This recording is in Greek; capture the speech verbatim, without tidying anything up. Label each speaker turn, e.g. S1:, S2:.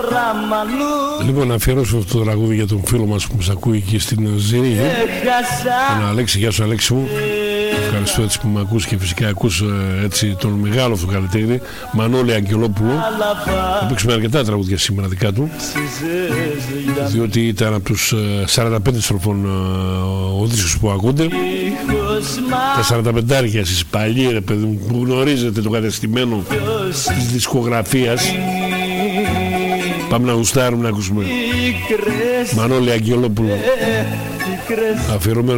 S1: Λοιπόν, να αφιερώσω αυτό το τραγούδι για τον φίλο μας που μας ακούει εκεί στην Ζηρή, τον Αλέξη. Γεια σου Αλέξη μου, ευχαριστώ έτσι που με ακούς και φυσικά ακούς έτσι τον μεγάλο αυτό καλλιτέχνη Μανώλη Αγγελόπουλο. Θα παίξουμε αρκετά τραγούδια σήμερα δικά του, διότι ήταν από τους σαράντα πέντε στροφών ο δίσκος που ακούνται. Τα σαράντα πέντε άρια εσείς παλιοί ρε παιδί μου που γνωρίζετε το κατεστημένο της δισκογραφίας. Πάμε να γουστάρουμε να ακούσουμε Μανώλη Αγγελόπουλο, αφιερωμένο